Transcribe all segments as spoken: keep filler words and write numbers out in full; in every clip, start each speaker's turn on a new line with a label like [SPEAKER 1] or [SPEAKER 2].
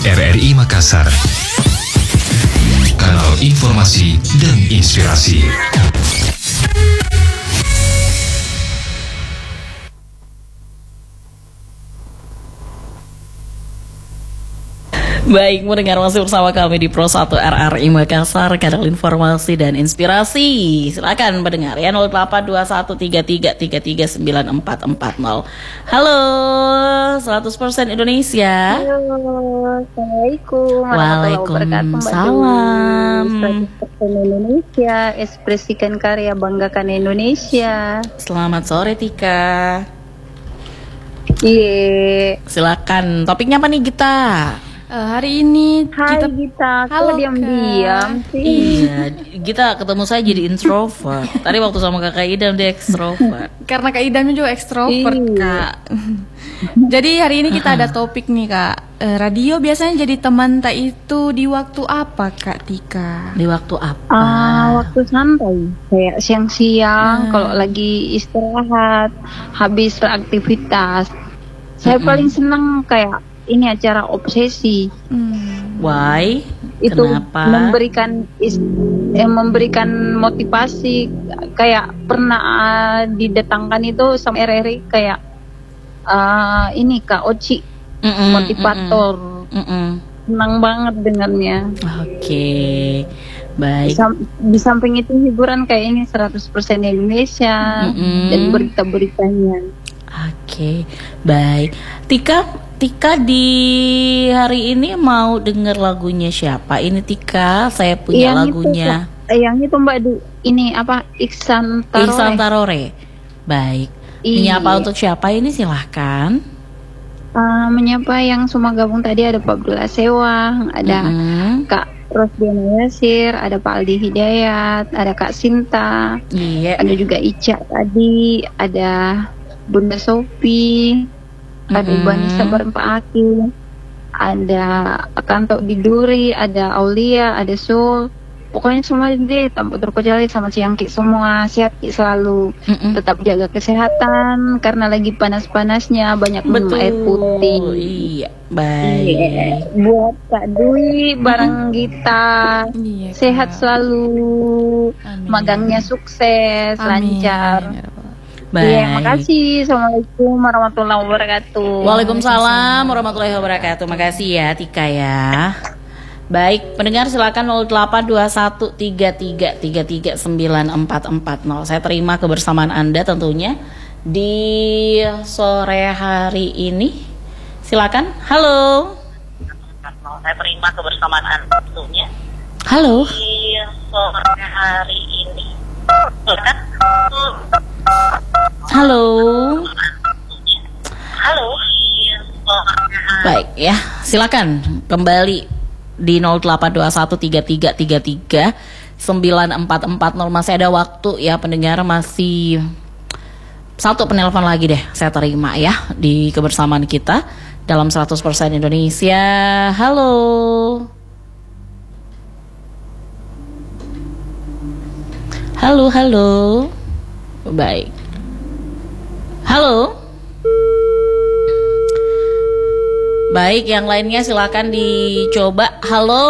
[SPEAKER 1] R R I Makassar, kanal informasi dan inspirasi.
[SPEAKER 2] Baik, mendengar masih bersama kami di Pro satu R R I Makassar, kanal informasi dan inspirasi. Silakan mendengar ya, nol delapan dua satu tiga tiga tiga tiga sembilan empat empat nol. Halo, seratus persen Indonesia.
[SPEAKER 3] Halo, Assalamualaikum.
[SPEAKER 2] Waalaikumsalam.
[SPEAKER 3] seratus persen Indonesia, ekspresikan karya, banggakan Indonesia.
[SPEAKER 2] Selamat sore Tika.
[SPEAKER 3] Iya.
[SPEAKER 2] Silakan, topiknya apa nih Gita?
[SPEAKER 4] Uh, hari ini
[SPEAKER 3] Hai
[SPEAKER 4] kita
[SPEAKER 3] Gita,
[SPEAKER 4] Halo,
[SPEAKER 3] kok diam-diam sih?
[SPEAKER 2] Iya, Gita ketemu saya jadi introvert. Tadi waktu sama Kakak Idam dia ekstrovert.
[SPEAKER 4] karena Kak Idamnya juga ekstrovert,
[SPEAKER 3] Iya.
[SPEAKER 4] Kak. Jadi hari ini kita ada topik nih, Kak. Uh, radio biasanya jadi teman tak itu di waktu apa, Kak Tika?
[SPEAKER 2] Di waktu apa?
[SPEAKER 3] Ah, waktu santai, kayak siang-siang,
[SPEAKER 4] Hmm.
[SPEAKER 3] kalau lagi istirahat, habis aktivitas. Saya
[SPEAKER 2] Mm-mm.
[SPEAKER 3] paling senang kayak ini acara obsesi.
[SPEAKER 4] Hmm.
[SPEAKER 2] Why?
[SPEAKER 3] Itu
[SPEAKER 2] Kenapa?
[SPEAKER 3] memberikan is, eh, memberikan motivasi, kayak pernah uh, didatangkan itu sama R R I kayak uh, ini Kak Oci,
[SPEAKER 2] Mm-mm,
[SPEAKER 3] motivator.
[SPEAKER 2] mm-mm, mm-mm.
[SPEAKER 3] Senang banget dengarnya.
[SPEAKER 2] Oke, baik.
[SPEAKER 3] Di, sam- di samping itu hiburan kayak ini seratus persen Indonesia
[SPEAKER 2] Mm-mm.
[SPEAKER 3] dan berita-beritanya.
[SPEAKER 2] Oke, baik. Tika, Tika di hari ini mau denger lagunya siapa? Ini Tika, saya punya
[SPEAKER 3] Yang
[SPEAKER 2] lagunya.
[SPEAKER 3] itu, Kak. yang itu Mbak Du, ini apa Iksan Tarore.
[SPEAKER 2] Ihsan Tarore. Baik.
[SPEAKER 3] Iya.
[SPEAKER 2] Menyapa untuk siapa ini silahkan.
[SPEAKER 3] Uh, menyapa yang semua gabung tadi, ada Pak Abdullah Sewang, ada
[SPEAKER 2] Mm-mm.
[SPEAKER 3] Kak Rosdiana Yasir, ada Pak Aldi Hidayat, ada Kak Sinta,
[SPEAKER 2] Iya.
[SPEAKER 3] ada juga Ica tadi, ada Bunda Sofi, ada
[SPEAKER 2] Mm-mm.
[SPEAKER 3] Ibu Anissa bareng Pak Aki, ada Kanto Diduri, ada Aulia, ada Sul. Pokoknya semua deh, tanpa terkecuali sama si Yangki semua. Sehat Ki selalu.
[SPEAKER 2] Mm-mm.
[SPEAKER 3] Tetap jaga kesehatan karena lagi panas-panasnya, banyak minum
[SPEAKER 2] Betul.
[SPEAKER 3] air putih.
[SPEAKER 2] Iya, baik.
[SPEAKER 3] Iya. Buat Kak Dwi bareng Gita,
[SPEAKER 4] Iya, Kak.
[SPEAKER 3] sehat selalu,
[SPEAKER 4] Amin.
[SPEAKER 3] magangnya sukses,
[SPEAKER 4] Amin.
[SPEAKER 3] lancar.
[SPEAKER 4] Ya Rabbal.
[SPEAKER 2] Baik.
[SPEAKER 3] Iya, makasih. Assalamualaikum warahmatullahi wabarakatuh.
[SPEAKER 2] Waalaikumsalam warahmatullahi wabarakatuh. Makasih ya Tika ya. Baik, pendengar silakan nol delapan dua satu tiga tiga tiga tiga sembilan empat empat nol. Saya terima kebersamaan Anda tentunya di sore hari ini. Silakan. Halo.
[SPEAKER 5] Saya terima kebersamaan Anda tentunya
[SPEAKER 2] Halo.
[SPEAKER 5] di sore hari ini. Silakan.
[SPEAKER 2] Halo.
[SPEAKER 5] Halo.
[SPEAKER 2] Baik ya, silakan kembali di nol delapan dua satu tiga tiga tiga tiga sembilan empat empat nol. Masih ada waktu ya pendengar, masih satu penelpon lagi deh saya terima ya di kebersamaan kita dalam seratus persen Indonesia. Halo. Halo, halo. Baik. Halo. Baik, yang lainnya silakan dicoba. Halo.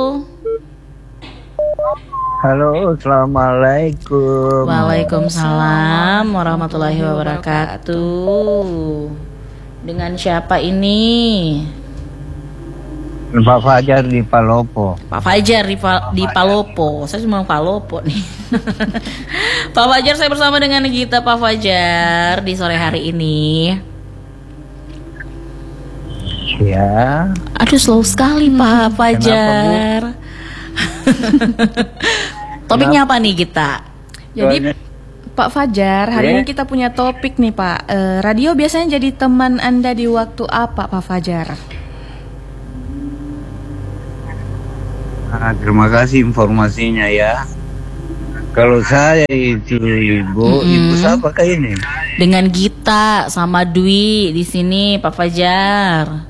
[SPEAKER 6] Halo, assalamualaikum.
[SPEAKER 2] Waalaikumsalam warahmatullahi wabarakatuh. Dengan siapa ini?
[SPEAKER 6] Pak Fajar di Palopo.
[SPEAKER 2] Pak Fajar di, Pa- di Palopo. Saya cuma Palopo nih. Pak Fajar, saya bersama dengan kita Pak Fajar di sore hari ini.
[SPEAKER 6] Ya.
[SPEAKER 2] Aduh, slow sekali Pak Fajar. Topiknya apa nih kita?
[SPEAKER 4] Jadi
[SPEAKER 6] Soalnya-
[SPEAKER 4] Pak Fajar, hari
[SPEAKER 6] Ya.
[SPEAKER 4] ini kita punya topik nih Pak. Eh, radio biasanya jadi teman Anda di waktu apa, Pak Fajar?
[SPEAKER 6] Ah, terima kasih informasinya ya. Kalau saya itu ibu,
[SPEAKER 2] Mm-mm.
[SPEAKER 6] ibu siapa kayak ini?
[SPEAKER 2] Dengan Gita sama Dwi di sini Pak Fajar.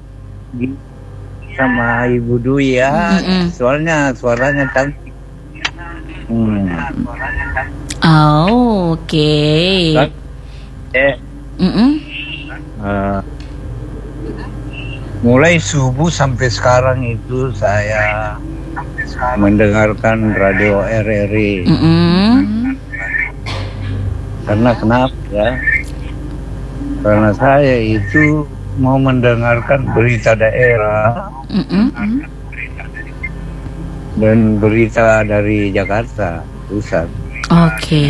[SPEAKER 6] Sama Ibu Dwi ya.
[SPEAKER 2] Mm-mm.
[SPEAKER 6] Soalnya suaranya cantik. Hmm.
[SPEAKER 2] Oh, oke.
[SPEAKER 6] Eh,
[SPEAKER 2] Mm-mm.
[SPEAKER 6] eh, mulai subuh sampai sekarang itu saya mendengarkan radio R R I.
[SPEAKER 2] Mm-mm.
[SPEAKER 6] Karena kenapa ya? Karena saya itu mau mendengarkan berita daerah
[SPEAKER 2] Mm-mm.
[SPEAKER 6] dan berita dari Jakarta Pusat.
[SPEAKER 2] Oke.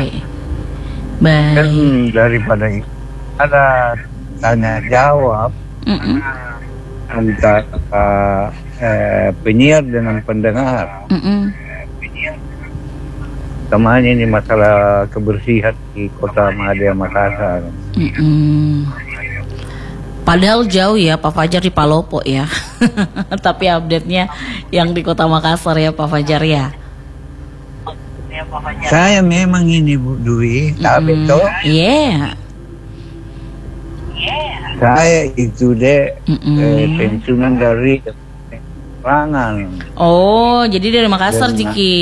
[SPEAKER 6] Dan
[SPEAKER 2] Baik.
[SPEAKER 6] daripada itu ada tanya jawab
[SPEAKER 2] Mm-mm.
[SPEAKER 6] antara eh, penyiar dengan pendengar.
[SPEAKER 2] Mm-mm.
[SPEAKER 6] Temannya ini masalah kebersihan di Kota Mahadea Makassar.
[SPEAKER 2] Mm-mm. Padahal jauh ya Pak Fajar di Palopo ya. Tapi update-nya yang di Kota Makassar ya Pak Fajar ya.
[SPEAKER 6] Saya memang ini Bu Dwi, tapi
[SPEAKER 2] Mm-mm.
[SPEAKER 6] toh
[SPEAKER 2] Iya.
[SPEAKER 6] saya itu deh
[SPEAKER 2] Mm-mm.
[SPEAKER 6] eh, pensiunan dari penerangan.
[SPEAKER 2] Oh, jadi dari Makassar
[SPEAKER 6] Dan-
[SPEAKER 2] Jiki.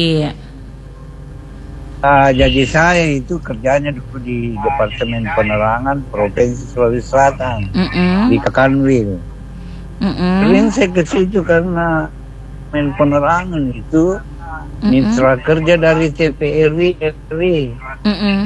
[SPEAKER 6] Ah, jadi saya itu kerjanya dulu di Departemen Penerangan Provinsi Sulawesi Selatan
[SPEAKER 2] Mm-mm.
[SPEAKER 6] di Kakanwil.
[SPEAKER 2] Mm-mm.
[SPEAKER 6] Sering saya ke situ karena men penerangan itu
[SPEAKER 2] Mm-mm.
[SPEAKER 6] mitra kerja dari T P R I, R R I.
[SPEAKER 2] Mm-mm.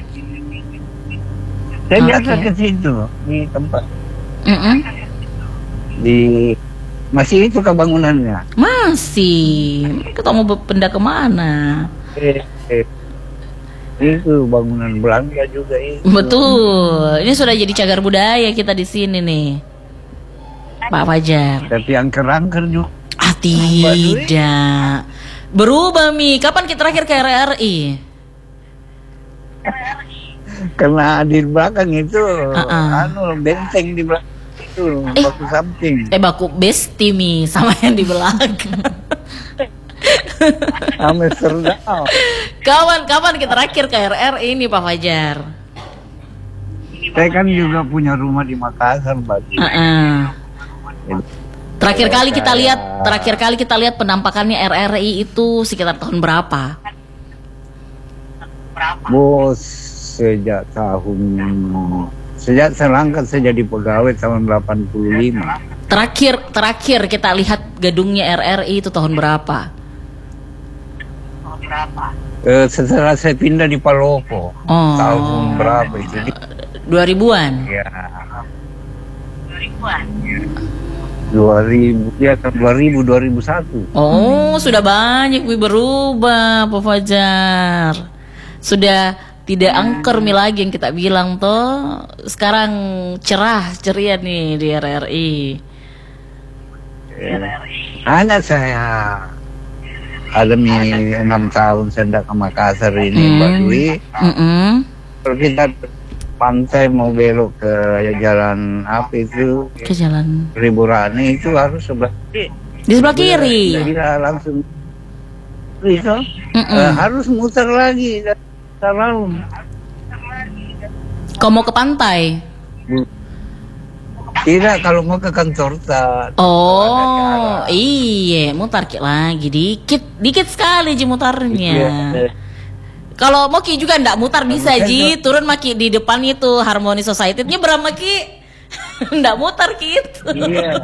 [SPEAKER 6] Saya
[SPEAKER 2] Oke.
[SPEAKER 6] biasa ke situ di tempat
[SPEAKER 2] Mm-mm.
[SPEAKER 6] di masih itu kebangunannya.
[SPEAKER 2] Masih. Kita mau berpindah kemana?
[SPEAKER 6] Eh, eh, itu bangunan Belanda juga itu.
[SPEAKER 2] Betul. Ini sudah jadi cagar budaya kita di sini nih. Pak Fajar.
[SPEAKER 6] Tapi angker-angker juga.
[SPEAKER 2] Ah, tidak. Berubah Mi. Kapan kita terakhir ke R R I?
[SPEAKER 6] Karena di belakang itu
[SPEAKER 2] Uh-uh.
[SPEAKER 6] anu benteng di belakang itu
[SPEAKER 2] Eh.
[SPEAKER 6] baku samping.
[SPEAKER 2] Eh baku besti Mi sama yang di belakang.
[SPEAKER 6] Amsterdam.
[SPEAKER 2] Kawan-kawan kita terakhir ke R R I ini Pak Fajar.
[SPEAKER 6] Saya kan juga punya rumah di Makassar, Mbak.
[SPEAKER 2] Uh-uh. Terakhir
[SPEAKER 6] Kalau
[SPEAKER 2] kali kita
[SPEAKER 6] saya-
[SPEAKER 2] lihat, terakhir kali kita lihat penampakannya R R I itu sekitar tahun berapa?
[SPEAKER 6] Bos, sejak tahun sejak saya angkat saya jadi pegawai tahun delapan puluh lima.
[SPEAKER 2] Terakhir terakhir kita lihat gedungnya R R I itu tahun berapa?
[SPEAKER 6] Eh, setelah saya pindah di Palopo.
[SPEAKER 2] Oh.
[SPEAKER 6] Tahun berapa itu?
[SPEAKER 2] dua ribuan.
[SPEAKER 6] Ya. dua ribu ya tahun dua ribu dua ribu satu.
[SPEAKER 2] Oh, sudah banyak Wi berubah Pak Fajar. Sudah tidak angker Mi lagi yang kita bilang toh. Sekarang cerah ceria nih di R R I.
[SPEAKER 6] Anak saya ada mi enam tahun saya ndak ke Makassar ini,
[SPEAKER 2] Hmm.
[SPEAKER 6] Mbak Dwi.
[SPEAKER 2] Mm-mm.
[SPEAKER 6] Kalau kita ke pantai mau belok ke jalan apa itu
[SPEAKER 2] Ke jalan
[SPEAKER 6] Riburane itu harus sebelah kiri.
[SPEAKER 2] di sebelah kiri.
[SPEAKER 6] Jadi langsung itu
[SPEAKER 2] Mm-mm.
[SPEAKER 6] eh, harus muter lagi dari Saraum.
[SPEAKER 2] Kau mau ke pantai?
[SPEAKER 6] Tidak, kalau mau ke kantor tak.
[SPEAKER 2] Oh, iya, mutar ki lagi dikit, dikit sekali ji mutarnya.
[SPEAKER 6] Iya.
[SPEAKER 2] Kalau mau ki juga ndak mutar bisa
[SPEAKER 6] Bukan,
[SPEAKER 2] ji, turun maki di depan itu Harmony Society, nyebrang maki, ndak mutar gitu.
[SPEAKER 6] Iya.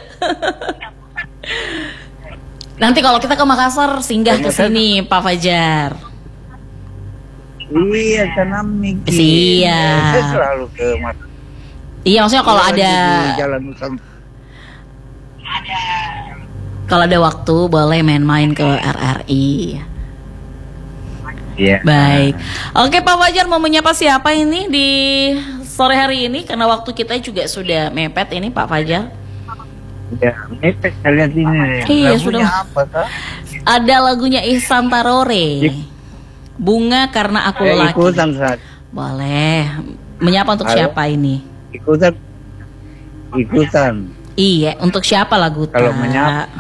[SPEAKER 2] Nanti kalau kita ke Makassar singgah ke sini Pak Fajar.
[SPEAKER 6] Iya, tanam Miki.
[SPEAKER 2] Siap.
[SPEAKER 6] Saya selalu ke Mas.
[SPEAKER 2] Iya maksudnya kalau
[SPEAKER 6] Iya,
[SPEAKER 2] ada
[SPEAKER 6] di Jalan Nusantara.
[SPEAKER 2] kalau ada waktu boleh main-main ke R R I.
[SPEAKER 6] Iya.
[SPEAKER 2] Baik. Oke Pak Fajar mau menyapa siapa ini di sore hari ini karena waktu kita juga sudah mepet ini Pak Fajar.
[SPEAKER 6] Ya, mepet saya lihat ini.
[SPEAKER 2] Iya,
[SPEAKER 6] Lagunya
[SPEAKER 2] sudah.
[SPEAKER 6] apa kah?
[SPEAKER 2] Ada lagunya Ihsan Tarore. Bunga karena aku
[SPEAKER 6] Eh,
[SPEAKER 2] laki.
[SPEAKER 6] ikutan saat.
[SPEAKER 2] Boleh. Menyapa untuk
[SPEAKER 6] Halo?
[SPEAKER 2] siapa ini?
[SPEAKER 6] Ikutan. Ikutan.
[SPEAKER 2] Iya, untuk siapa lagu
[SPEAKER 6] Kalau
[SPEAKER 2] Ta?
[SPEAKER 6] menyapa.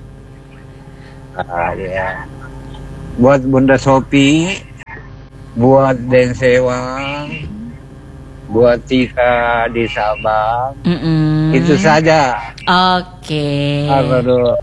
[SPEAKER 6] Ah, ya. Buat Bunda Sopi, buat Den Sewang, buat Tika di Sabang.
[SPEAKER 2] Mm-mm.
[SPEAKER 6] Itu saja.
[SPEAKER 2] Oke.
[SPEAKER 6] Aduh.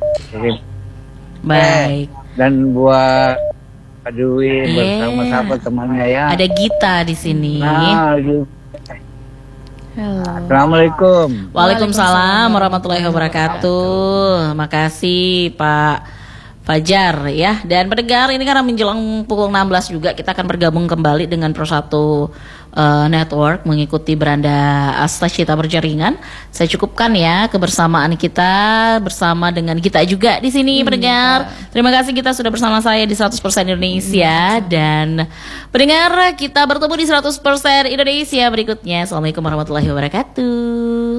[SPEAKER 2] Baik.
[SPEAKER 6] Dan buat Pak Dwi
[SPEAKER 2] Iya.
[SPEAKER 6] bersama sahabat temannya ya.
[SPEAKER 2] Ada Gita di sini.
[SPEAKER 6] Nah, gitu.
[SPEAKER 4] Halo.
[SPEAKER 6] Assalamualaikum.
[SPEAKER 2] Waalaikumsalam warahmatullahi wabarakatuh. Makasih Pak Fajar ya. Dan pendengar, ini karena menjelang pukul enam belas juga kita akan bergabung kembali dengan Persatu uh, Network mengikuti beranda Asta Cita Berjaringan. Saya cukupkan ya kebersamaan kita bersama dengan kita juga di sini hmm, pendengar. Ya. Terima kasih kita sudah bersama saya di seratus persen Indonesia hmm. dan pendengar kita bertemu di seratus persen Indonesia berikutnya. Assalamualaikum warahmatullahi wabarakatuh.